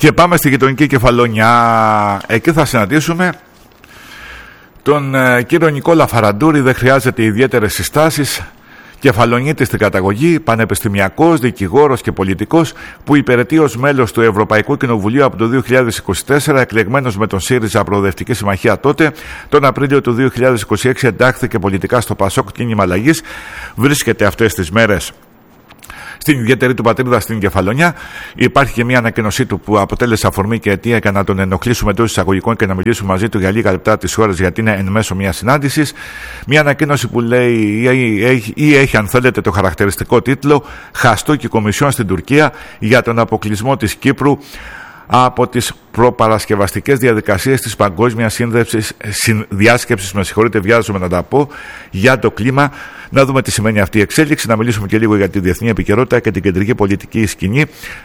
Και πάμε στη γειτονική Κεφαλονιά. Εκεί θα συναντήσουμε τον κύριο Νικόλα Φαραντούρη. Δεν χρειάζεται ιδιαίτερες συστάσεις. Κεφαλονίτης στην καταγωγή, πανεπιστημιακός, δικηγόρος και πολιτικός, που υπηρετεί ως μέλος του Ευρωπαϊκού Κοινοβουλίου από το 2024, εκλεγμένος με τον ΣΥΡΙΖΑ Προοδευτική Συμμαχία τότε. Τον Απρίλιο του 2026 εντάχθηκε πολιτικά στο ΠΑΣΟΚ Κίνημα Αλλαγής. Βρίσκεται αυτές τις μέρες στην ιδιαίτερη του πατρίδα στην Κεφαλονιά. Υπάρχει και μια ανακοίνωσή του που αποτέλεσε αφορμή και αιτία για να τον ενοχλήσουμε εντός εισαγωγικών και να μιλήσουμε μαζί του για λίγα λεπτά τις ώρες, γιατί είναι εν μέσω μια συνάντησης. Μια ανακοίνωση που λέει ή έχει, αν θέλετε, το χαρακτηριστικό τίτλο «Χαστούκι Κομισιόν στην Τουρκία για τον αποκλεισμό της Κύπρου από τις προπαρασκευαστικές διαδικασίες της Παγκόσμιας Διάσκεψης, με συγχωρείτε, βιάζομαι να τα πω, για το κλίμα». Να δούμε τι σημαίνει αυτή η εξέλιξη, να μιλήσουμε και λίγο για τη διεθνή επικαιρότητα και την κεντρική πολιτική σκηνή.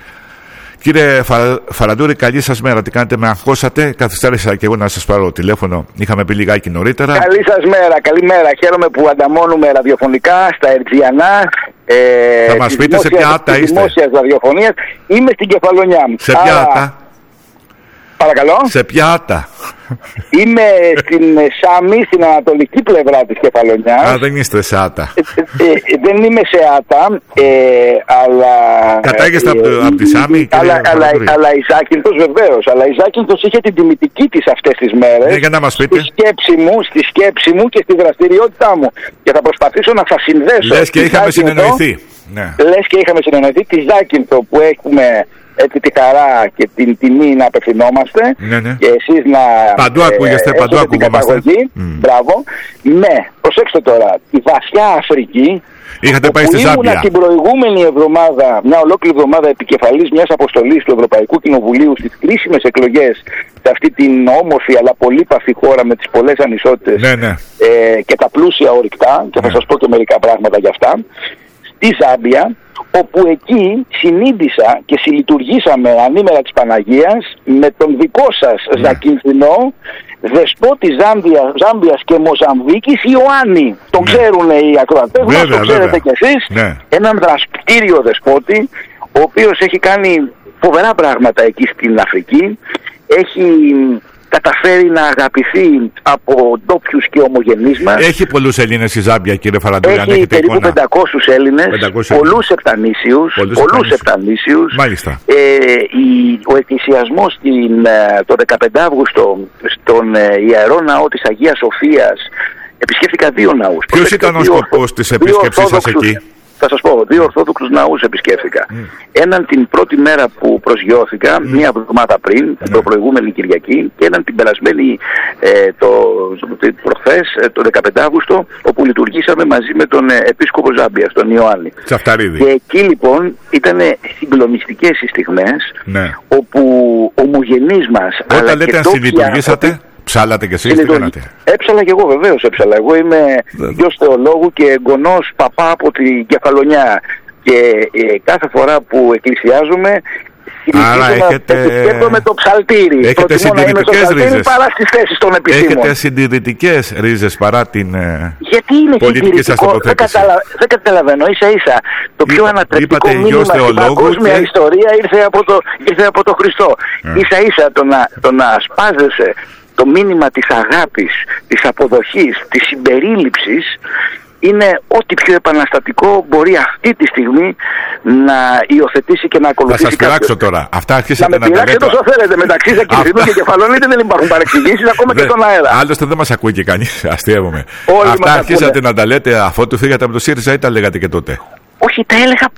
Κύριε Φαραντούρη, καλή σας μέρα. Τι κάνετε, με αγχώσατε? Καθυστέρησα και εγώ να σας πάρω τηλέφωνο. Είχαμε πει λιγάκι νωρίτερα. Καλή σας μέρα, καλημέρα. Χαίρομαι που ανταμώνουμε ραδιοφωνικά στα Ερτζιανά. Θα μας πείτε σε ποια άτα είστε? Δημόσιας ραδιοφωνίας. Είμαι στην Κεφαλονιά. Σε ποια άτα? Παρακαλώ. Σε ποια άτα? Είμαι στην Σάμι, στην ανατολική πλευρά της Κεφαλονιάς. Α, δεν είστε σε άτα. Δεν είμαι σε άτα, αλλά... Κατάγεστε από τη Σάμι, αλλά η Ζάκυνθος, βεβαίως. Αλλά η Ζάκυνθος είχε την τιμητική της αυτές τις μέρες. Ναι, για να μας πείτε. Στη σκέψη μου και στη δραστηριότητά μου. Και θα προσπαθήσω να σας συνδέσω. Λες και είχαμε συνεννοηθεί. Ναι. Λες και είχαμε συνεννοηθεί τη Ζάκυνθο που έχουμε... έτσι τη χαρά και την τιμή να απευθυνόμαστε, ναι. Και εσείς να παντού ακούγεστε, παντού ακουγόμαστε. Μπράβο. Προσέξτε τώρα, η βαθιά Αφρική. Είχατε πάει στη Ζάμπια. Ήμουνα την προηγούμενη εβδομάδα, μια ολόκληρη εβδομάδα, επικεφαλής μιας αποστολής του Ευρωπαϊκού Κοινοβουλίου στις κρίσιμες εκλογές σε αυτή την όμορφη αλλά πολύπαθη χώρα με τις πολλές ανισότητες, ναι. Και τα πλούσια ορυκτά, και θα σας πω και μερικά πράγματα για αυτά, στη Ζάμπια, όπου εκεί συνείδησα και συλλειτουργήσαμε ανήμερα της Παναγίας με τον δικό σας Ζακυνθινό, δεσπότη Ζάμπιας και Μοζαμβίκης, Ιωάννη. Τον ξέρουν οι ακροατές μας, το ξέρετε κι εσείς. Ναι. Έναν δραστήριο δεσπότη, ο οποίος έχει κάνει φοβερά πράγματα εκεί στην Αφρική. Έχει καταφέρει να αγαπηθεί από ντόπιους και ομογενείς μας. Έχει πολλούς Έλληνες η Ζάμπια, κύριε Φαραντούρη? Έχει περίπου 500 Έλληνες, πολλούς επτανήσιους. Μάλιστα. Ο εκκλησιασμός το 15 Αύγουστο στον Ιερό Ναό της Αγίας Σοφίας επισκέφθηκα 2 ναούς. Ποιος ήταν ο σκοπός της επίσκεψής σας εκεί? Θα σας πω, 2 Ορθόδοξους ναούς επισκέφθηκα. Έναν την πρώτη μέρα που προσγειώθηκα, μία εβδομάδα πριν, το προηγούμενη Κυριακή, και έναν την περασμένη προχθές, το 15 Αύγουστο, όπου λειτουργήσαμε μαζί με τον Επίσκοπο Ζάμπιας, τον Ιωάννη. Τσαφταρίδη. Και εκεί λοιπόν ήταν συγκλονιστικές οι στιγμές, όπου ομογενείς μας... Όταν λέτε αν συλλειτουργήσατε... Ψάλατε κι εσείς, τι κάνατε? Έψαλα κι εγώ, βεβαίως έψαλα. Εγώ είμαι γιος θεολόγου και εγγονός παπά από την Κεφαλονιά. Και κάθε φορά που εκκλησιάζομαι, σκέφτομαι το ψαλτήρι. Έχετε συντηρητικές ρίζες παρά στις θέσεις των επιστήμων. Έχετε συντηρητικές ρίζες παρά την πολιτική σας τοποθέτηση? Δεν καταλαβαίνω. Ίσα-ίσα το πιο ανατρεπτικό μήνυμα στην παγκόσμια ιστορία ήρθε από το Χριστό. Ίσα-ίσα το να σπάζεσαι το μήνυμα της αγάπης, της αποδοχής, της συμπερίληψης, είναι ό,τι πιο επαναστατικό μπορεί αυτή τη στιγμή να υιοθετήσει και να ακολουθήσει. Θα σας πειράξω τώρα. Αυτά αρχίσατε να τα λέτε. Όσο θέλετε. Μεταξύ Ζακυνθινού και Κεφαλονίτη δεν υπάρχουν παρεξηγήσεις, ακόμα και στον αέρα. Άλλωστε δεν μας ακούει και κανείς. Αστείευομαι. Αυτά αρχίσατε να τα λέτε αφότου φύγατε από το ΣΥΡΙΖΑ ή τα λέγατε και τότε? Όχι, τα έλεγα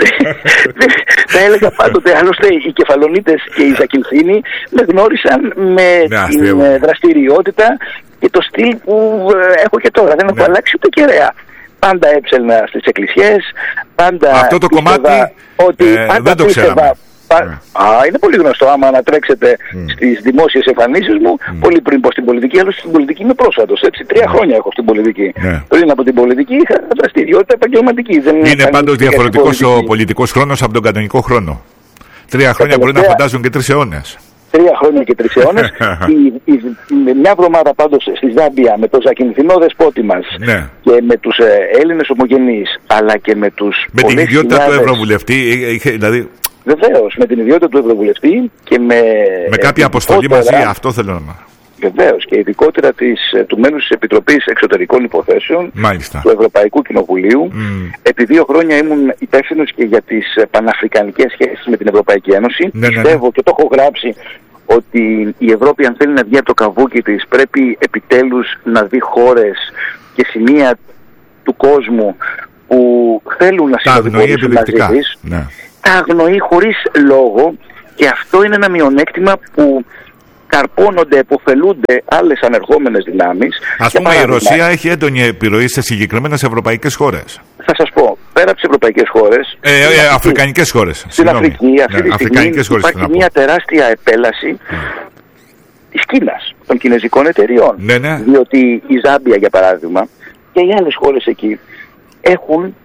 πάντοτε. Άλλωστε οι Κεφαλονίτες και οι Ζακυνθίνοι με γνώρισαν με την δραστηριότητα και το στυλ που έχω και τώρα. Δεν έχω αλλάξει ούτε κεραία. Πάντα έψελνα στις εκκλησιές, πάντα... Αυτό το κομμάτι δεν το ξέραμε. Είναι πολύ γνωστό. Άμα ανατρέξετε στις δημόσιες εμφανίσεις μου, πολύ πριν πω στην πολιτική, άλλωστε στην πολιτική είμαι πρόσφατος. 3 χρόνια έχω στην πολιτική. Πριν από την πολιτική είχα δραστηριότητα επαγγελματική. Είναι πάντως διαφορετικός ο πολιτικός χρόνος από τον κανονικό χρόνο. 3 χρόνια μπορεί να φαντάζουν και 3 αιώνες. 3 χρόνια και 3 αιώνες. Μια εβδομάδα πάντως στη Ζάμπια με τον Ζακυνθινό δεσπότη μας και με τους Έλληνες ομογενείς, αλλά και με τους. Με την ιδιότητα του Ευρωβουλευτή, δηλαδή Βεβαίως, με την ιδιότητα του Ευρωβουλευτή και με κάποια αποστολή μαζί, αυτό θέλω να. Βεβαίως, και ειδικότερα του μέλους της Επιτροπής Εξωτερικών Υποθέσεων του Ευρωπαϊκού Κοινοβουλίου. Επί 2 χρόνια ήμουν υπεύθυνος και για τις παναφρικανικές σχέσεις με την Ευρωπαϊκή Ένωση. Πιστεύω και το έχω γράψει ότι η Ευρώπη, αν θέλει να βγει από το καβούκι της, πρέπει επιτέλους να δει χώρες και σημεία του κόσμου που θέλουν να συνοδοιπορήσουν μαζί της. Τα αγνοεί χωρίς λόγο, και αυτό είναι ένα μειονέκτημα που καρπώνονται, επωφελούνται άλλες ανερχόμενες δυνάμεις. Ας πούμε, η Ρωσία έχει έντονη επιρροή σε συγκεκριμένες ευρωπαϊκές χώρες. Θα σας πω, πέρα από τις ευρωπαϊκές χώρες, αφρικανικές χώρες. Στην Αφρική αυτή τη στιγμή υπάρχει μια τεράστια επέλαση της Κίνας, των κινέζικων εταιριών. Διότι η Ζάμπια, για παράδειγμα, και οι άλλες χώρες εκεί έχουν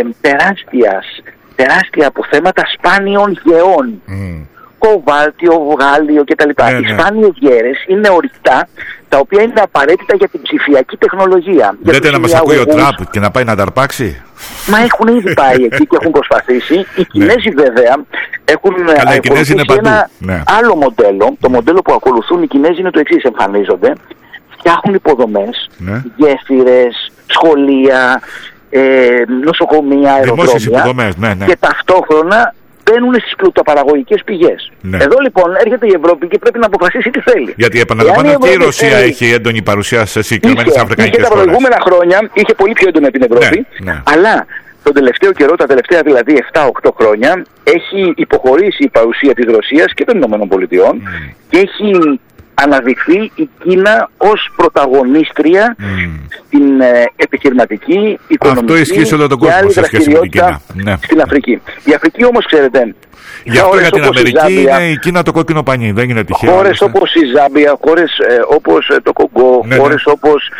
τεράστια αποθέματα σπάνιων γεών. Κοβάλτιο, γάλιο κτλ. Οι σπάνιες γέρες είναι ορυκτά, τα οποία είναι απαραίτητα για την ψηφιακή τεχνολογία. Λέτε να μας ακούει ο Τραμπ και να πάει να τα αρπάξει. Μα έχουν ήδη πάει εκεί και έχουν προσπαθήσει. Οι Κινέζοι βέβαια έχουν ακολουθήσει ένα άλλο μοντέλο. Το μοντέλο που ακολουθούν οι Κινέζοι είναι το εξής: εμφανίζονται, φτιάχνουν υποδομές, γέφυρες, σχολεία, νοσοκομεία, αεροδρόμια, και ταυτόχρονα μπαίνουν στις πλουτοπαραγωγικές πηγές. Εδώ λοιπόν έρχεται η Ευρώπη και πρέπει να αποφασίσει τι θέλει. Γιατί επαναλαμβάνω και η Ρωσία έχει έντονη παρουσία σε συγκεκριμένες αφρικανικές χώρες. Τα προηγούμενα χρόνια είχε πολύ πιο έντονα την Ευρώπη, αλλά τον τελευταίο καιρό, τα τελευταία δηλαδή 7-8 χρόνια, έχει υποχωρήσει η παρουσία της Ρωσίας και των Ηνωμένων Πολιτειών και έχει αναδειχθεί η Κίνα ως πρωταγωνίστρια στην επιχειρηματική, οικονομική και άλλη δραστηριότητα στην Αφρική. Η Αφρική όμως, ξέρετε, γι' αυτό για την Αμερική είναι η Κίνα το κόκκινο πανί, δεν είναι τυχαίο. Χώρες όπως η Ζάμπια, χώρες όπως το Κογκό, χώρες όπως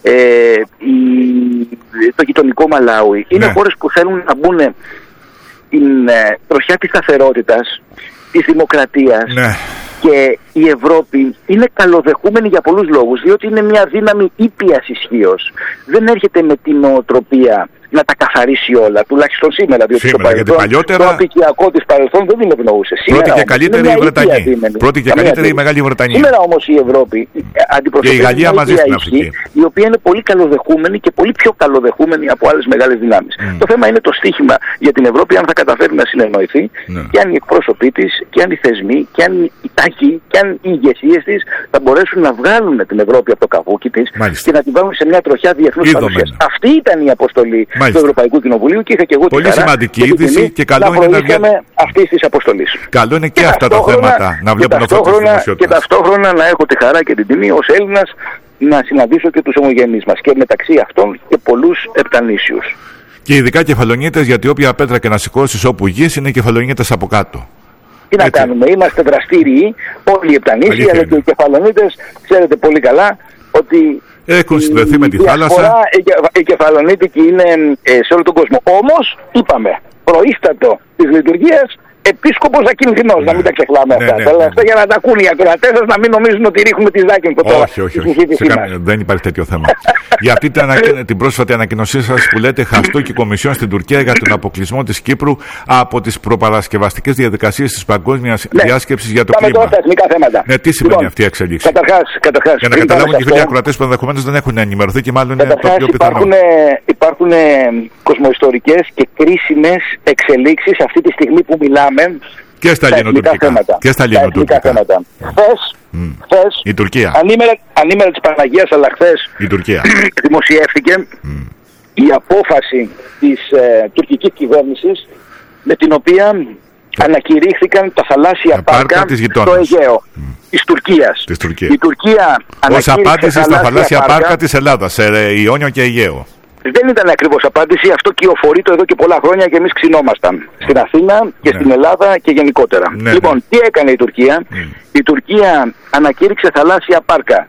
το γειτονικό Μαλάουι, είναι χώρες που θέλουν να μπουν στην τροχιά της σταθερότητας, της δημοκρατίας. Και η Ευρώπη είναι καλοδεχούμενη για πολλούς λόγους, διότι είναι μια δύναμη ήπιας ισχύως. Δεν έρχεται με την νοοτροπία να τα καθαρίσει όλα, τουλάχιστον σήμερα, διότι το απικιακό της παρελθόν δεν την ευνοούσε. Πρώτη και καλύτερη η Βρετανία. Πρώτη και καλύτερη η Μεγάλη Βρετανία. Σήμερα όμως η Ευρώπη αντιπροσωπεύει μια ήπια ισχύ, η οποία είναι πολύ καλοδεχούμενη και πολύ πιο καλοδεχούμενη από άλλες μεγάλες δυνάμεις. Το θέμα είναι το στίχημα για την Ευρώπη, αν θα καταφέρει να συνεννοηθεί, και αν οι εκπρόσωποι της, και αν οι θεσμοί, και αν οι τάχοι, και αν οι ηγεσίες της θα μπορέσουν να βγάλουν την Ευρώπη από το καβούκι της και να την βάλουν σε μια τροχιά διεθνούς παρουσίας. Αυτή ήταν η αποστολή του Ευρωπαϊκού Κοινοβουλίου και είχα και εγώ πολύ σημαντική είδηση και καλό είναι να βγάλουμε αυτή τη αποστολή. Καλό είναι και αυτά τα θέματα να βλέπουν και ταυτόχρονα να έχω τη χαρά και την τιμή ως Έλληνας να συναντήσω και τους ομογενείς μας, και μεταξύ αυτών και πολλούς επτανήσιους. Και ειδικά κεφαλονίτες, γιατί όποια πέτρα και να σηκώσεις όπου γης είναι κεφαλονίτες από κάτω. Τι να κάνουμε, είμαστε δραστήριοι όλοι οι επτανήσιοι, αλλά και οι κεφαλονίτες, ξέρετε πολύ καλά ότι έχουν συνδεθεί με τη θάλασσα. Η κεφαλονίτικη είναι σε όλο τον κόσμο. Όμως, είπαμε, προείστατο της λειτουργίας επίσκοπος ακινδυνός, να μην τα ξεχνάμε αυτά. Αυτό για να τα ακούν οι ακροατές σας, να μην νομίζουν ότι ρίχνουμε τη Ζάκυνθο τώρα. Όχι. Δεν υπάρχει τέτοιο θέμα. Για αυτή την πρόσφατη ανακοίνωσή σας που λέτε χαστούκι κομισιόν στην Τουρκία για τον αποκλεισμό της Κύπρου από τις προπαρασκευαστικές διαδικασίες της παγκόσμιας διάσκεψης για το κλίμα. Ναι, τι σημαίνει αυτή η εξέλιξη? Καταρχάς, για να καταλάβουν και οι φίλοι ακροατές που ενδεχομένως δεν έχουν ενημερωθεί και μάλλον είναι το πιο πιθανό. Υπάρχουν κοσμοϊστορικές και κρίσιμες εξελίξεις αυτή τη στιγμή που μιλάμε. Και στα ελληνοτουρκικά. Και στα ελληνοτουρκικά. Χθες, η Τουρκία. Ανήμερα της Παναγίας, αλλά χθες η Τουρκία δημοσιεύτηκε η απόφαση της τουρκικής κυβέρνησης, με την οποία ανακηρύχθηκαν τα θαλάσσια πάρκα στο Αιγαίο της Τουρκίας. Η Τουρκία ως απάντηση στα θαλάσσια πάρκα της Ελλάδας, σε Ιόνιο και Αιγαίο. Δεν ήταν ακριβώς απάντηση, αυτό κυοφορεί εδώ και πολλά χρόνια και εμείς ξυνόμασταν στην Αθήνα και στην Ελλάδα και γενικότερα. Λοιπόν, τι έκανε η Τουρκία? Η Τουρκία ανακήρυξε θαλάσσια πάρκα,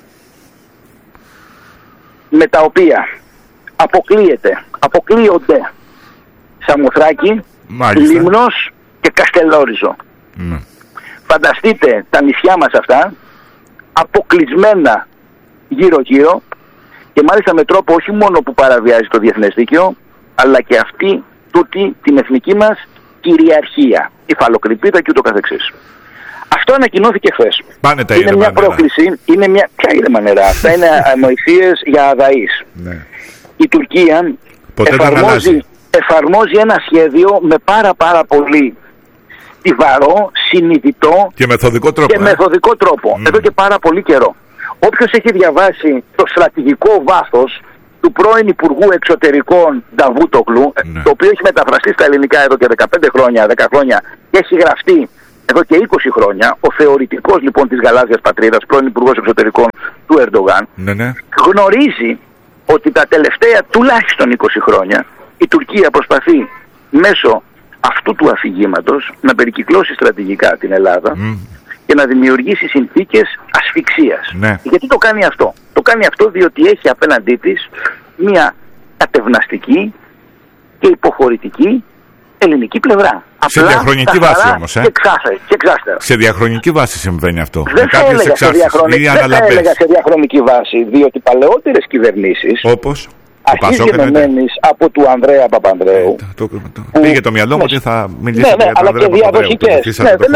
με τα οποία αποκλείονται Σαμοθράκη, Λίμνος και Καστελόριζο. Φανταστείτε τα νησιά μας αυτά αποκλεισμένα γύρω-γύρω, και μάλιστα με τρόπο όχι μόνο που παραβιάζει το διεθνές δίκαιο, αλλά και αυτή τούτη την εθνική μας κυριαρχία, υφαλοκρηπίδα και ούτω καθεξής. Αυτό ανακοινώθηκε χθες. Πάνε τα είναι μια πρόκληση. Ποια ήρεμα νερά? Αυτά είναι ανοησίες για αδαείς. Ναι. Η Τουρκία εφαρμόζει ένα σχέδιο με πάρα πολύ στιβαρό, συνειδητό και μεθοδικό τρόπο. Εδώ και πάρα πολύ καιρό. Όποιος έχει διαβάσει το στρατηγικό βάθος του πρώην Υπουργού Εξωτερικών Νταβούτογλου, το οποίο έχει μεταφραστεί στα ελληνικά εδώ και 15 χρόνια, 10 χρόνια και έχει γραφτεί εδώ και 20 χρόνια, ο θεωρητικός λοιπόν της γαλάζιας πατρίδας, πρώην Υπουργός Εξωτερικών του Ερντογάν, γνωρίζει ότι τα τελευταία τουλάχιστον 20 χρόνια η Τουρκία προσπαθεί μέσω αυτού του αφηγήματος να περικυκλώσει στρατηγικά την Ελλάδα και να δημιουργήσει συνθήκες ασφυξίας. Γιατί το κάνει αυτό? Το κάνει αυτό διότι έχει απέναντί της μια κατευναστική και υποχωρητική ελληνική πλευρά. Σε διαχρονική βάση όμως. Και εξάστερα. Σε διαχρονική βάση συμβαίνει αυτό. Δεν θα έλεγα σε διαχρονική βάση, διότι παλαιότερες κυβερνήσεις, όπως αρχίζεμένης από του Ανδρέα Παπανδρέου. Πήγε το μυαλό μου ότι θα μιλήσει για αλλά και διαδοχικές.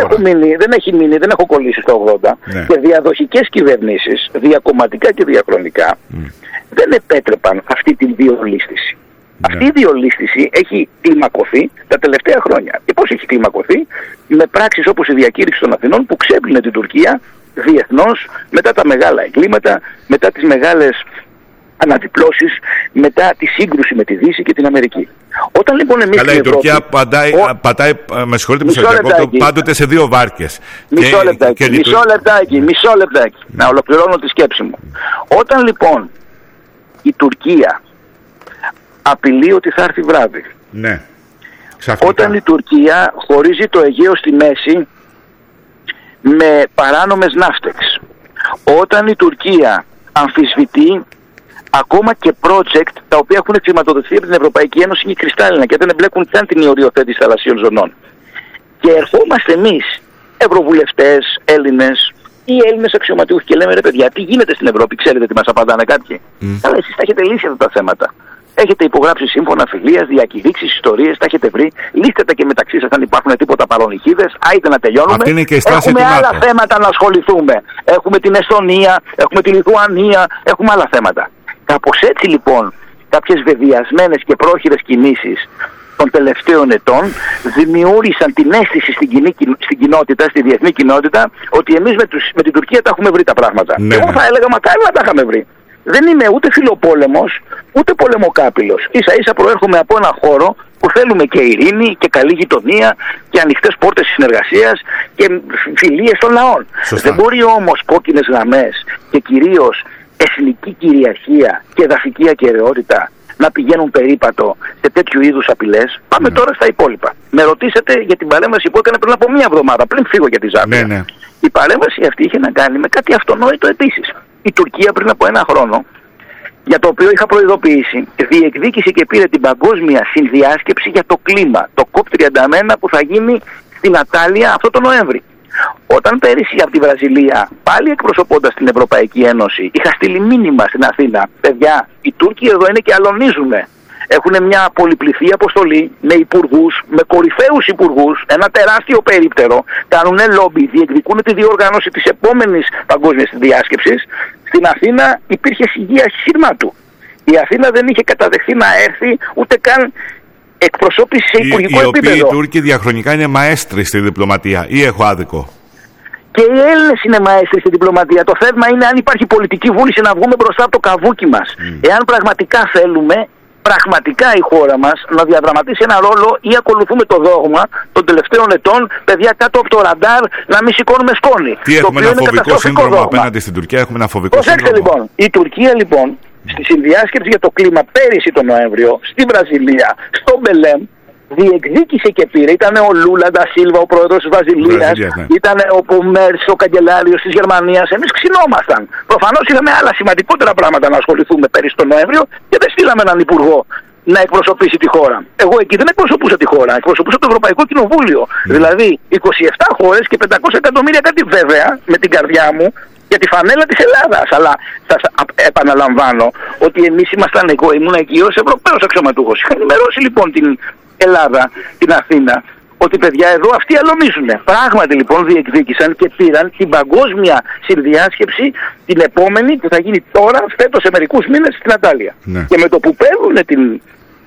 Δεν έχω κολλήσει στο 80. Και διαδοχικές κυβερνήσεις, διακομματικά και διαχρονικά, δεν επέτρεπαν αυτή την διολίσθηση. Αυτή η διολίσθηση έχει κλιμακωθεί τα τελευταία χρόνια. Και πώς έχει κλιμακωθεί? Με πράξεις όπως η διακήρυξη των Αθηνών που ξέπλυνε την Τουρκία διεθνώς μετά τα μεγάλα εγκλήματα, μετά τις μεγάλες αναδιπλώσεις, μετά τη σύγκρουση με τη Δύση και την Αμερική. Όταν λοιπόν εμείς η Τουρκία πατάει, με συγχωρείτε που σας διακόπτω, πάντοτε σε δύο βάρκες. Μισό λεπτάκι. Να ολοκληρώνω τη σκέψη μου. Όταν λοιπόν η Τουρκία απειλεί ότι θα έρθει βράδυ, όταν η Τουρκία χωρίζει το Αιγαίο στη μέση με παράνομες ναύτεξ, όταν η Τουρκία αμφισβητεί ακόμα και project τα οποία έχουν χρηματοδοτηθεί από την Ευρωπαϊκή Ένωση είναι κρυστάλλινα και δεν εμπλέκουν καν την οριοθέτηση θαλασσίων ζωνών. Και ερχόμαστε εμείς, ευρωβουλευτές, Έλληνες ή Έλληνες αξιωματούχοι και λέμε ρε παιδιά, τι γίνεται στην Ευρώπη, ξέρετε τι μας απαντάνε κάποιοι? Αλλά εσείς τα έχετε λύσει αυτά τα θέματα. Έχετε υπογράψει σύμφωνα φιλίας, διακηρύξεις, ιστορίες, τα έχετε βρει. Λύστε τα και μεταξύ σας αν υπάρχουν τίποτα παρονυχίδες. Άιτε να τελειώνουμε. Έχουμε άλλα θέματα να ασχοληθούμε. Έχουμε την Εστονία, έχουμε τη Λιθουανία, έχουμε άλλα θέματα. Κάπως έτσι λοιπόν, κάποιες βεβαιασμένες και πρόχειρες κινήσεις των τελευταίων ετών δημιούργησαν την αίσθηση στην κοινότητα, στη διεθνή κοινότητα, ότι εμείς με την Τουρκία τα έχουμε βρει τα πράγματα. Και εγώ θα έλεγα μακάρι να τα είχαμε βρει. Δεν είμαι ούτε φιλοπόλεμος, ούτε πολεμοκάπηλος. Ίσα ίσα προέρχομαι από ένα χώρο που θέλουμε και ειρήνη και καλή γειτονία και ανοιχτές πόρτες συνεργασίας και φιλίες των λαών. Σωστά. Δεν μπορεί όμως κόκκινες γραμμές και κυρίως εθνική κυριαρχία και εδαφική ακεραιότητα να πηγαίνουν περίπατο σε τέτοιου είδους απειλές. Πάμε τώρα στα υπόλοιπα. Με ρωτήσατε για την παρέμβαση που έκανε πριν από μια εβδομάδα, πριν φύγω για τη Ζάμπια. Η παρέμβαση αυτή είχε να κάνει με κάτι αυτονόητο επίσης. Η Τουρκία πριν από ένα χρόνο, για το οποίο είχα προειδοποιήσει, διεκδίκησε και πήρε την παγκόσμια συνδιάσκεψη για το κλίμα, το COP31 που θα γίνει στην Ατάλια αυτό το Νοέμβρη. Όταν πέρυσι από τη Βραζιλία, πάλι εκπροσωπώντας την Ευρωπαϊκή Ένωση, είχα στείλει μήνυμα στην Αθήνα, παιδιά, οι Τούρκοι εδώ είναι και αλωνίζουνε. Έχουν μια πολυπληθή αποστολή με υπουργούς, με κορυφαίους υπουργούς, ένα τεράστιο περίπτερο, κάνουν λόμπι, διεκδικούν τη διοργάνωση της επόμενης παγκόσμιας διάσκεψης. Στην Αθήνα υπήρχε σιγεία σύρματου. Η Αθήνα δεν είχε καταδεχθεί να έρθει ούτε καν εκπροσώπηση σε υπουργικό επίπεδο. Οι οποίοι οι Τούρκοι διαχρονικά είναι μαέστροι στη διπλωματία, ή έχω άδικο? Και οι Έλληνες είναι μαέστροι στη διπλωματία. Το θέμα είναι αν υπάρχει πολιτική βούληση να βγούμε μπροστά από το καβούκι μας. Εάν πραγματικά θέλουμε, πραγματικά η χώρα μας να διαδραματίσει ένα ρόλο ή ακολουθούμε το δόγμα των τελευταίων ετών, παιδιά κάτω από το ραντάρ, να μην σηκώνουμε σκόνη. Τι έχουμε ένα φοβικό σύνδρομο απέναντι στην Τουρκία, έχουμε ένα φοβικό σύνδρομο. Λοιπόν, η Τουρκία λοιπόν στη συνδιάσκεψη για το κλίμα πέρυσι τον Νοέμβριο, στη Βραζιλία, στο Μπελέμ, διεκδίκησε και πήρε. Ήταν ο Λούλα ντα Σίλβα, ο πρόεδρος της Βραζιλίας, ήταν ο Μέρς, ο καγκελάριος της Γερμανίας. Εμείς ξυνόμασταν. Προφανώς είχαμε άλλα σημαντικότερα πράγματα να ασχοληθούμε πέρυσι τον Νοέμβριο και δεν στείλαμε έναν υπουργό να εκπροσωπήσει τη χώρα. Εγώ εκεί δεν εκπροσωπούσα τη χώρα, εκπροσωπούσα το Ευρωπαϊκό Κοινοβούλιο. Δηλαδή 27 χώρες και 500 εκατομμύρια, κάτι βέβαια με την καρδιά μου, για τη φανέλα της Ελλάδας. Αλλά σας επαναλαμβάνω ότι εμείς ήμασταν, εγώ ήμουν εκεί ως Ευρωπαίος αξιωματούχος. Είχα ενημερώσει λοιπόν την Ελλάδα, την Αθήνα, ότι παιδιά εδώ αυτοί αλωνίζουν. Πράγματι λοιπόν διεκδίκησαν και πήραν την παγκόσμια συνδιάσκεψη την επόμενη που θα γίνει τώρα, φέτος σε μερικούς μήνες στην Αντάλια. Ναι. Και με το που παίρνουν την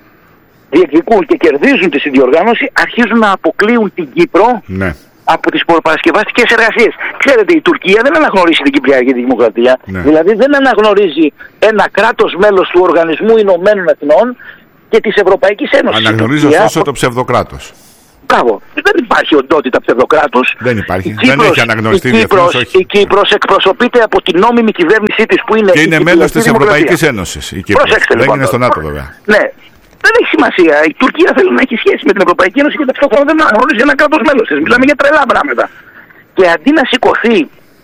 διεκδικούν και κερδίζουν τη συνδιοργάνωση, αρχίζουν να αποκλείουν την Κύπρο από τις προπαρασκευαστικές εργασίες. Ξέρετε, η Τουρκία δεν αναγνωρίζει την Κυπριακή Δημοκρατία. Δηλαδή δεν αναγνωρίζει ένα κράτος μέλος του Οργανισμού Ηνωμένων Εθνών και της Ευρωπαϊκής Ένωσης. Αναγνωρίζει ωστόσο το ψευδοκράτος. Μπράβο. Δεν υπάρχει οντότητα ψευδοκράτους. Δεν υπάρχει. Δεν έχει αναγνωριστεί η Κύπρος εκπροσωπείται από την νόμιμη κυβέρνησή της που είναι. Και είναι μέλος της Ευρωπαϊκής Ένωσης. Η Κύπρος. Δεν λοιπόν, είναι στο ΝΑΤΟ βέβαια. Ναι. Δεν έχει σημασία. Η Τουρκία θέλει να έχει σχέση με την Ευρωπαϊκή Ένωση και ταυτόχρονα δεν αναγνωρίζει ένα κράτος μέλος της. Μιλάμε για τρελά πράγματα. Και αντί να σηκωθεί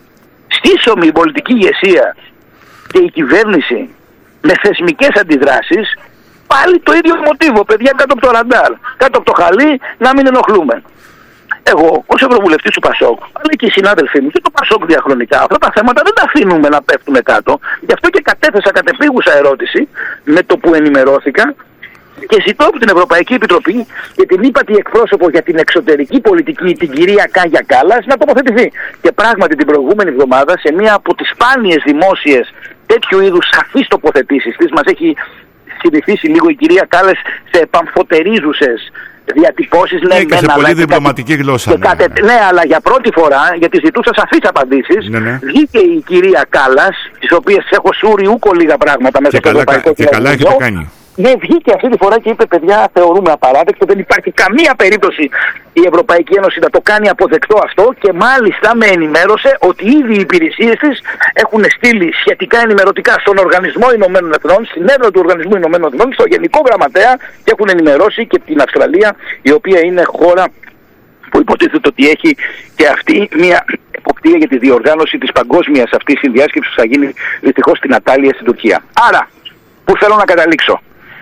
σύσσωμη η πολιτική ηγεσία και η κυβέρνηση με θεσμικές αντιδράσεις, πάλι το ίδιο μοτίβο, παιδιά, κάτω από το ραντάρ, κάτω από το χαλί, να μην ενοχλούμε. Εγώ, ως Ευρωβουλευτής του Πασόκ, αλλά και οι συνάδελφοί μου και το Πασόκ διαχρονικά, αυτά τα θέματα δεν τα αφήνουμε να πέφτουν κάτω. Γι' αυτό και κατέθεσα κατεπίγουσα ερώτηση με το που ενημερώθηκα και ζητώ από την Ευρωπαϊκή Επιτροπή και την ύπατη εκπρόσωπο για την εξωτερική πολιτική, την κυρία Κάγια Κάλλας, να τοποθετηθεί. Και πράγματι την προηγούμενη εβδομάδα, σε μία από τις σπάνιες δημόσιες τέτοιου είδους σαφείς τοποθετήσεις της, μας έχει συνηθίσει λίγο η κυρία Κάλλας σε επαμφωτερίζουσες διατυπώσεις. Ναι, και σε πολύ διπλωματική γλώσσα. Ναι, αλλά για πρώτη φορά, γιατί ζητούσα σαφείς απαντήσεις, βγήκε η κυρία Κάλλας, τις οποίες έχω σούρει ούκο λίγα πράγματα μέσα στο Ευρωπαϊκό Κοινοβούλιο. Και καλά έχετε κάνει. Ναι, βγήκε αυτή τη φορά και είπε: παιδιά, θεωρούμε απαράδεκτο, δεν υπάρχει καμία περίπτωση η Ευρωπαϊκή Ένωση να το κάνει αποδεκτό αυτό, και μάλιστα με ενημέρωσε ότι ήδη οι υπηρεσίες της έχουν στείλει σχετικά ενημερωτικά στον Οργανισμό Ηνωμένων Εθνών, στην έδρα του Οργανισμού Ηνωμένων Εθνών, στο Γενικό Γραμματέα, και έχουν ενημερώσει και την Αυστραλία, η οποία είναι χώρα που υποτίθεται ότι έχει και αυτή μια εποπτεία για τη διοργάνωση της παγκόσμιας αυτής συνδιάσκεψης που θα γίνει δυστυχώς στην Αντάλια στην Τουρκία. Άρα, πού θέλω να καταλήξω?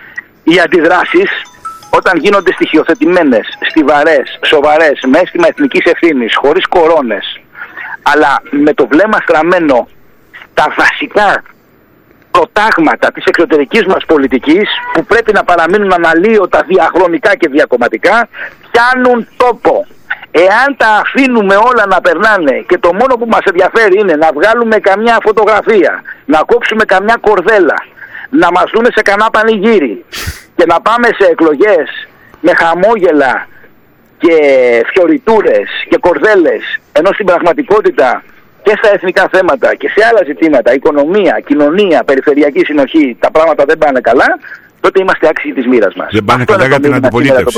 Οι αντιδράσεις, όταν γίνονται στοιχειοθετημένες, στιβαρές, σοβαρές, με αίσθημα εθνικής ευθύνης, χωρίς κορώνες, αλλά με το βλέμμα στραμμένο τα βασικά προτάγματα της εξωτερικής μας πολιτικής, που πρέπει να παραμείνουν αναλύωτα διαχρονικά και διακομματικά, πιάνουν τόπο. Εάν τα αφήνουμε όλα να περνάνε και το μόνο που μας ενδιαφέρει είναι να βγάλουμε καμιά φωτογραφία, να κόψουμε καμιά κορδέλα, να μας δούμε σε κανένα πανηγύρι και να πάμε σε εκλογές με χαμόγελα και φιωριτούρες και κορδέλες, ενώ στην πραγματικότητα και στα εθνικά θέματα και σε άλλα ζητήματα, οικονομία, κοινωνία, περιφερειακή συνοχή, τα πράγματα δεν πάνε καλά, τότε είμαστε άξιοι της μοίρας μας. Δεν πάνε καλά για την αντιπολίτευση.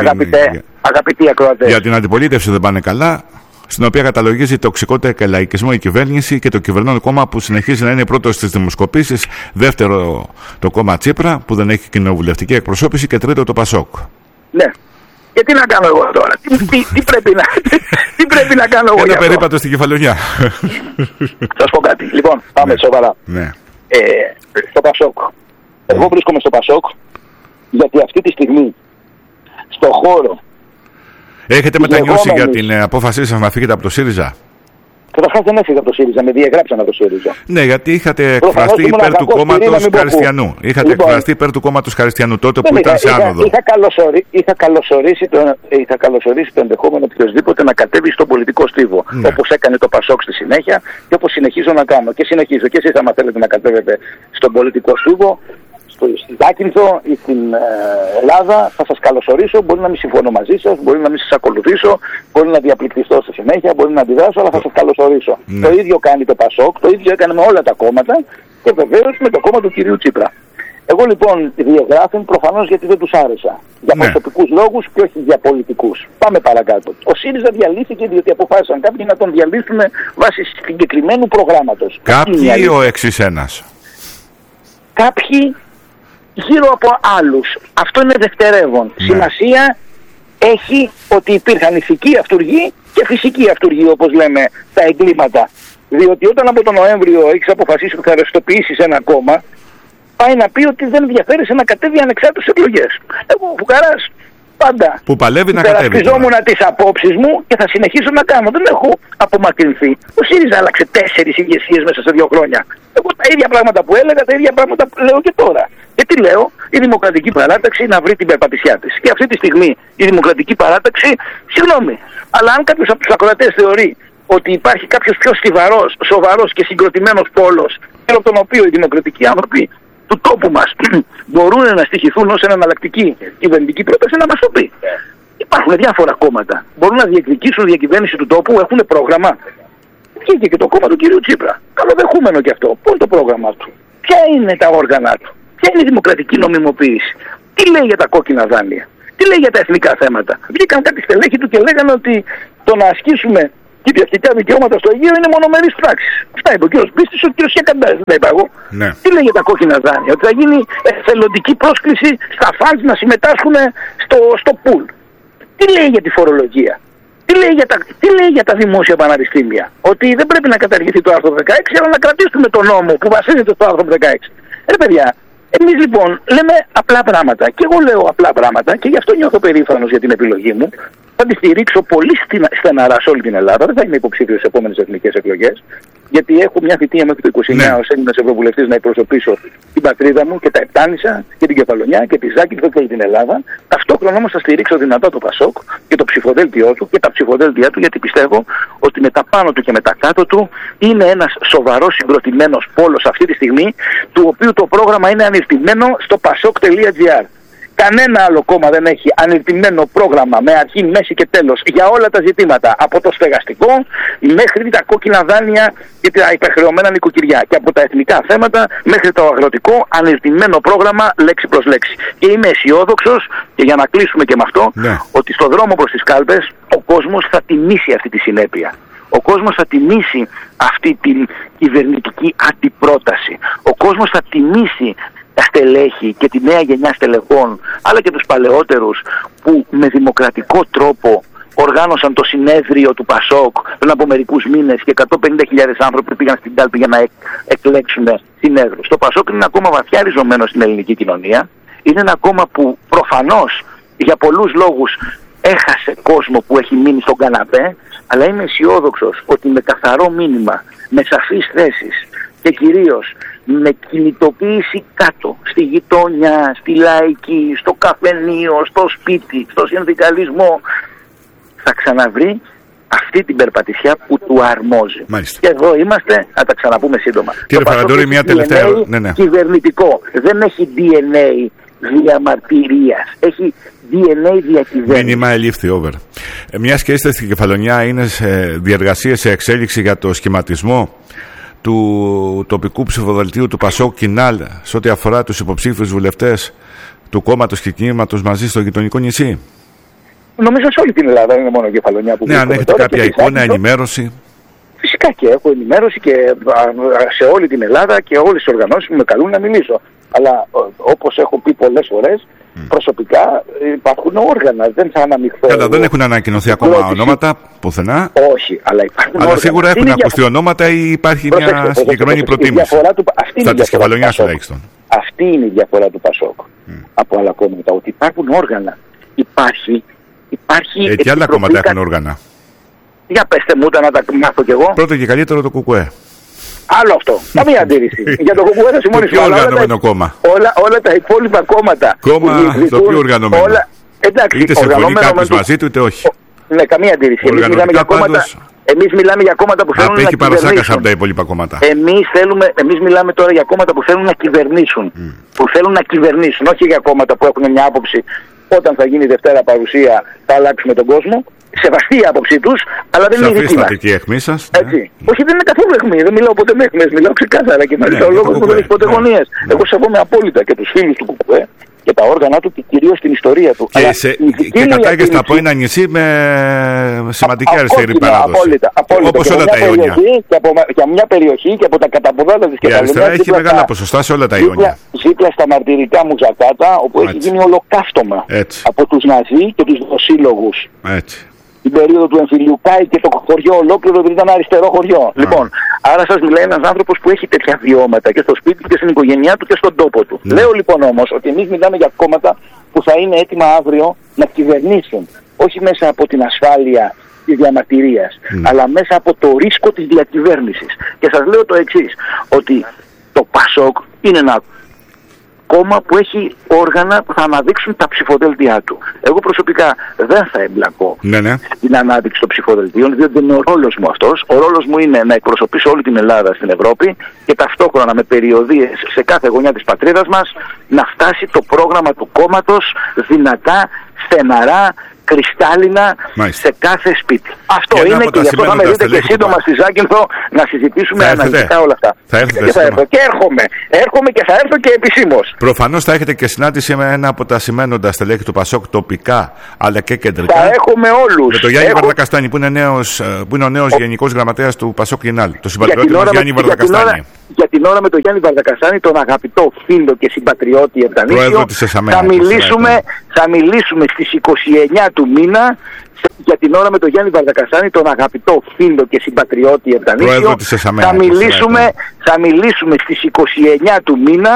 Αγαπητοί ακροατές. Για την αντιπολίτευση δεν πάνε καλά, στην οποία καταλογίζει τοξικότητα και λαϊκισμό η κυβέρνηση και το κυβερνών κόμμα που συνεχίζει να είναι πρώτο στις δημοσκοπήσεις, δεύτερο το κόμμα Τσίπρα που δεν έχει κοινοβουλευτική εκπροσώπηση και τρίτο το Πασόκ. Ναι. Και τι να κάνω εγώ τώρα, τι πρέπει να κάνω εγώ? Ένα περίπατο στην Κεφαλονιά. Θα σας πω κάτι. Λοιπόν, πάμε σοβαρά. Ναι. Στο Πασόκ. Εγώ βρίσκομαι στο Πασόκ γιατί αυτή τη στιγμή στο χώρο. Έχετε μετανιώσει για την απόφασή σας να φύγετε από το ΣΥΡΙΖΑ? Καταρχάς δεν έφυγα από το ΣΥΡΙΖΑ, με διαγράψαν από το ΣΥΡΙΖΑ. Ναι, γιατί είχατε εκφραστεί υπέρ του κόμματος Χαριστιανού. Είχατε εκφραστεί υπέρ του κόμματος Χαριστιανού τότε που ήταν σε άνοδο. Είχα καλωσορίσει το ενδεχόμενο οποιοδήποτε να κατέβει στον πολιτικό στίβο. Ναι. Όπως έκανε το Πασόκ στη συνέχεια και όπως συνεχίζω να κάνω. Και συνεχίζω. Και εσείς, άμα θέλετε να κατέβετε στον πολιτικό στίβο, στη Δάκυνθο ή στην Ελλάδα, θα σας καλωσορίσω. Μπορεί να μην συμφωνώ μαζί σας, μπορεί να μην σας ακολουθήσω, μπορεί να διαπληκτιστώ στη συνέχεια, μπορεί να αντιδράσω, αλλά θα σας καλωσορίσω. Το ίδιο κάνει το Πασόκ, το ίδιο έκανε με όλα τα κόμματα και βεβαίως με το κόμμα του κυρίου Τσίπρα. Εγώ λοιπόν διαγράφουν προφανώς γιατί δεν τους άρεσα. Για προσωπικούς λόγους και όχι για πολιτικούς. Πάμε παρακάτω. Ο ΣΥΡΙΖΑ διαλύθηκε διότι αποφάσισαν κάποιοι να τον διαλύσουν βάσει συγκεκριμένου προγράμματος. Κάποιοι ο εξής ένας. Κάποιοι γύρω από άλλους. Αυτό είναι δευτερεύον. Ναι. Σημασία έχει ότι υπήρχαν ηθικοί αυτουργοί και φυσικοί αυτουργοί, όπως λέμε, τα εγκλήματα. Διότι όταν από τον Νοέμβριο έχεις αποφασίσει ότι θα ρευστοποιήσεις ένα κόμμα, πάει να πει ότι δεν ενδιαφέρεσαι να κατέβει ανεξάρτητες εκλογές. Εγώ ο Φουκαράς πάντα που παλεύει να κατέβει. Υπερασπιζόμουν τις απόψεις μου και θα συνεχίσω να κάνω. Δεν έχω απομακρυνθεί. Ο ΣΥΡΙΖΑ άλλαξε 4 ηγεσίες μέσα σε 2 χρόνια. Εγώ τα ίδια πράγματα που έλεγα, τα ίδια πράγματα που λέω και τώρα. Και τι λέω, η Δημοκρατική Παράταξη να βρει την περπατησιά της. Και αυτή τη στιγμή η Δημοκρατική Παράταξη, συγγνώμη, αλλά αν κάποιος από τους ακροατές θεωρεί ότι υπάρχει κάποιος πιο στιβαρός, σοβαρός και συγκροτημένος πόλος, από τον οποίο οι δημοκρατικοί άνθρωποι του τόπου μας μπορούν να στοιχηθούν ως εναλλακτική κυβερνητική πρόταση, να μας το πει. Υπάρχουν διάφορα κόμματα. Μπορούν να διεκδικήσουν διακυβέρνηση του τόπου, έχουν πρόγραμμα. Βγήκε και το κόμμα του κυρίου Τσίπρα. Καλοδεχούμενο και αυτό. Πώς το πρόγραμμα του, ποια είναι τα όργανα του, ποια είναι η δημοκρατική νομιμοποίηση, τι λέει για τα κόκκινα δάνεια, τι λέει για τα εθνικά θέματα. Βγήκαν κάτι στελέχη του και λέγανε ότι το να ασκήσουμε κυριαρχικά δικαιώματα στο Αιγαίο είναι μονομερής πράξης. Αυτά είπε ο κ. Πίστης, ο κ. Σιακαντάς, δεν τα είπα εγώ. Ναι. Τι λέει για τα κόκκινα δάνεια, ότι θα γίνει εθελοντική πρόσκληση στα φαντς να συμμετάσχουν στο πουλ. Τι λέει για τη φορολογία, τι λέει για τα δημόσια πανεπιστήμια, ότι δεν πρέπει να καταργηθεί το άρθρο 16, αλλά να κρατήσουμε τον νόμο που βασίζεται στο άρθρο 16. Παιδιά, εμείς λοιπόν λέμε απλά πράγματα και εγώ λέω απλά πράγματα και γι' αυτό νιώθω περήφανος για την επιλογή μου. Θα τη στηρίξω πολύ στεναρά σε όλη την Ελλάδα. Δεν θα είμαι υποψήφιος στις επόμενες εθνικές εκλογές, γιατί έχω μια θητεία μέχρι το 29 ως Έλληνας Ευρωβουλευτής να εκπροσωπήσω την πατρίδα μου και τα Επτάνησα και την Κεφαλονιά και τη Ζάκυνθο και την Ελλάδα. Ταυτόχρονα όμως θα στηρίξω δυνατά το ΠΑΣΟΚ και το ψηφοδέλτιό του και τα ψηφοδέλτια του, γιατί πιστεύω ότι με τα πάνω του και με τα κάτω του είναι ένας σοβαρός συγκροτημένος πόλος αυτή τη στιγμή, του οποίου το πρόγραμμα είναι ανηρτημένο στο pasok.gr. Κανένα άλλο κόμμα δεν έχει ανηρτημένο πρόγραμμα με αρχή, μέση και τέλος για όλα τα ζητήματα, από το στεγαστικό μέχρι τα κόκκινα δάνεια και τα υπερχρεωμένα νοικοκυριά, και από τα εθνικά θέματα μέχρι το αγροτικό, ανηρτημένο πρόγραμμα λέξη προς λέξη. Και είμαι αισιόδοξος, και για να κλείσουμε και με αυτό, ότι στο δρόμο προς τις κάλπες ο κόσμος θα τιμήσει αυτή τη συνέπεια. Ο κόσμος θα τιμήσει αυτή την κυβερνητική αντιπρόταση. Ο κόσμος θα τιμήσει τα στελέχη και τη νέα γενιά στελεχών, αλλά και τους παλαιότερους που με δημοκρατικό τρόπο οργάνωσαν το συνέδριο του ΠΑΣΟΚ πριν από μερικούς μήνες και 150.000 άνθρωποι πήγαν στην κάλπη για να εκλέξουν συνέδρους. Το ΠΑΣΟΚ είναι ένα κόμμα βαθιά ριζωμένο στην ελληνική κοινωνία. Είναι ένα κόμμα που προφανώς για πολλούς λόγους έχασε κόσμο που έχει μείνει στον καναπέ, αλλά είμαι αισιόδοξος ότι με καθαρό μήνυμα, με σαφείς θέσεις και κυρίως με κινητοποίηση κάτω, στη γειτονιά, στη λαϊκή, στο καφενείο, στο σπίτι, στο συνδικαλισμό, θα ξαναβρει αυτή την περπατησιά που του αρμόζει. Μάλιστα. Και εδώ είμαστε, θα τα ξαναπούμε σύντομα. Κύριε Φαραντούρη, μια τελευταία ερώτηση. Κυβερνητικό. Δεν έχει DNA διαμαρτυρίας. Έχει DNA διακυβέρνηση. Μήνυμα ελήφθη, over. Μιας και είστε στην Κεφαλονιά, είναι σε διεργασίες, σε εξέλιξη για το σχηματισμό του τοπικού ψηφοδελτίου του ΠΑΣΟΚ Κινάλ σε ό,τι αφορά τους υποψήφιους βουλευτές του κόμματος και κινήματος μαζί στο γειτονικό νησί. Νομίζω σε όλη την Ελλάδα, δεν είναι μόνο η Κεφαλονιά που αν έχετε κάποια εικόνα, ενημέρωση. Φυσικά και έχω ενημέρωση και σε όλη την Ελλάδα και όλες τις οργανώσεις που με καλούν να μιλήσω. Αλλά όπως έχω πει πολλές φορές, προσωπικά υπάρχουν όργανα, δεν θα αναμειχθώ. Καλά, δεν έχουν ανακοινωθεί ακόμα ονόματα πουθενά. Όχι, αλλά υπάρχουν αλλά όργανα. Σίγουρα έχουν ακουστεί ονόματα ή υπάρχει μια συγκεκριμένη προτίμηση. Στα της Κεφαλονιάς τουλάχιστον. Αυτή είναι η διαφορά του ΠΑΣΟΚ από άλλα κόμματα, ότι υπάρχουν όργανα. Υπάρχει και άλλα κόμματα έχουν όργανα. Για πέστε μου τα να τα μάθω κι εγώ. Πρώτο και καλύτερο το ΚΚΕ. Άλλο αυτό. Καμία αντίρρηση. Για το ΚΚΕ θα συμφωνήσω. Το πιο οργανωμένο κόμμα. Όλα τα υπόλοιπα κόμματα. Κόμμα το πιο οργανωμένο. Είτε συμφωνεί κάποιος μαζί του είτε όχι. Ναι, καμία αντίρρηση. Εμείς μιλάμε για κόμματα που θέλουν να κυβερνήσουν. Απέχει παρασάκας από τα υπόλοιπα κόμματα. Εμείς μιλάμε τώρα για κόμματα που θέλουν να κυβερνήσουν. Που θέλουν να κυβερνήσουν, όχι για κόμματα που έχουν μια άποψη. Όταν θα γίνει Δευτέρα παρουσία θα αλλάξουμε τον κόσμο. Σεβαστή η άποψή τους, αλλά δεν είναι η δική μας. Σαφή αιχμή σας. Έτσι. Όχι, δεν είναι καθόλου αιχμή. Δεν μιλάω ποτέ με αιχμές. Μιλάω ξεκάθαρα και μάλιστα ο λόγος μου δεν έχει ποτέ γωνίες. Εγώ σεβόμαι απόλυτα και τους φίλους του ΚΚΕ και τα όργανα του και κυρίως την ιστορία του. Και κατάγεστε από ένα νησί με σημαντική αριστερή παράδοση. Όπως όλα τα Ιόνια. Και από μια περιοχή και από τα καταποδάλα της Κεφαλονιάς. Η αριστερά έχει μεγάλα ποσοστά σε όλα τα Ιόνια. Δίπλα στα μαρτυρικά Μουζακάτα, όπου έχει γίνει ολοκαύτωμα από τους Ναζί και τους δοσύλλογους. Την περίοδο του εμφυλίου Κάι και το χωριό ολόκληρο δεν ήταν αριστερό χωριό. Λοιπόν, άρα σας μιλάει ένας άνθρωπος που έχει τέτοια βιώματα και στο σπίτι του και στην οικογένειά του και στον τόπο του. Λέω λοιπόν όμως ότι εμείς μιλάμε για κόμματα που θα είναι έτοιμα αύριο να κυβερνήσουν. Όχι μέσα από την ασφάλεια της διαμαρτυρίας, αλλά μέσα από το ρίσκο της διακυβέρνησης. Και σας λέω το εξής, ότι το ΠΑΣΟΚ είναι ένα κόμμα που έχει όργανα που θα αναδείξουν τα ψηφοδέλτια του. Εγώ προσωπικά δεν θα εμπλακώ στην ανάδειξη των ψηφοδελτίων, διότι δεν είναι ο ρόλος μου αυτός. Ο ρόλος μου είναι να εκπροσωπήσω όλη την Ελλάδα στην Ευρώπη και ταυτόχρονα με περιοδίες σε κάθε γωνιά της πατρίδας μας να φτάσει το πρόγραμμα του κόμματος δυνατά, στεναρά, κρυστάλλινα σε κάθε σπίτι. Αυτό είναι και γι' αυτό θα με δείτε και σύντομα στη Ζάκυνθο να συζητήσουμε αναλυτικά όλα αυτά. Θα έρθετε και θα έρθω. Και έρχομαι και θα έρθω και επισήμως. Προφανώς θα έχετε και συνάντηση με ένα από τα σημαίνοντα στελέχη του ΠΑΣΟΚ τοπικά αλλά και κεντρικά. Θα έχουμε όλους. Με τον Γιάννη Βαρδακαστάνη που είναι ο νέος Γενικός Γραμματέας του ΠΑΣΟΚ Κινάλ. Το συμπατριώτη μας Γιάννη Βαρδακαστάνη. Για την ώρα με τον Γιάννη Βαρδακαστάνη, τον αγαπητό φίλο και συμπατριώτη Ευθανήσιο, θα μιλήσουμε στις 29 του μήνα. Για την ώρα με τον Γιάννη Βαρδακαστάνη, τον αγαπητό φίλο και συμπατριώτη Ευθανήσιο, θα μιλήσουμε στις 29 του μήνα.